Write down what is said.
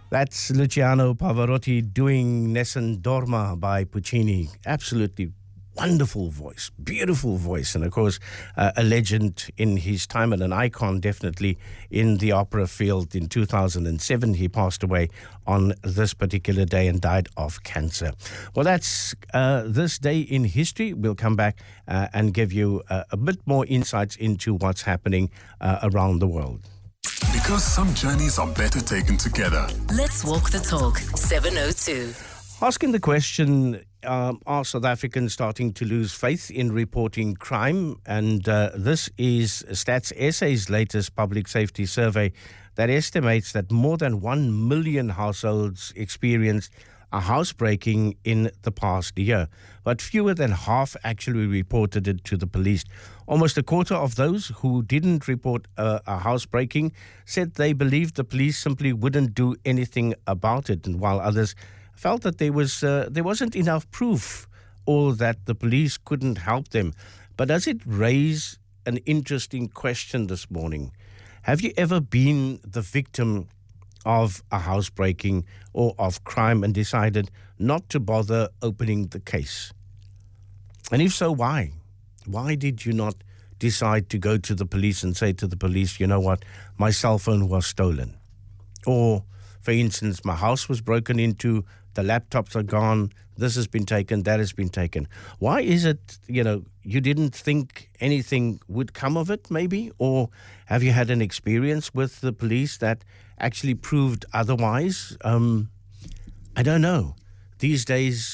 That's Luciano Pavarotti doing Nessun Dorma by Puccini. Absolutely wonderful voice, beautiful voice, and of course, a legend in his time and an icon definitely in the opera field. In 2007, he passed away on this particular day and died of cancer. Well, that's this day in history. We'll come back and give you a bit more insights into what's happening around the world. Because some journeys are better taken together. Let's walk the talk. 702. Asking the question, are South Africans starting to lose faith in reporting crime? And this is Stats SA's latest public safety survey that estimates that more than 1 million households experienced a housebreaking in the past year, but fewer than half actually reported it to the police. Almost a quarter of those who didn't report a housebreaking said they believed the police simply wouldn't do anything about it, and while others felt that there wasn't enough proof or that the police couldn't help them. But does it raise an interesting question this morning? Have you ever been the victim of a housebreaking or of crime and decided not to bother opening the case? And if so, why? Why did you not decide to go to the police and say to the police, you know what, my cell phone was stolen? Or, for instance, my house was broken into, the laptops are gone, this has been taken, that has been taken. Why is it, you didn't think anything would come of it, maybe? Or have you had an experience with the police that actually proved otherwise? I don't know. These days,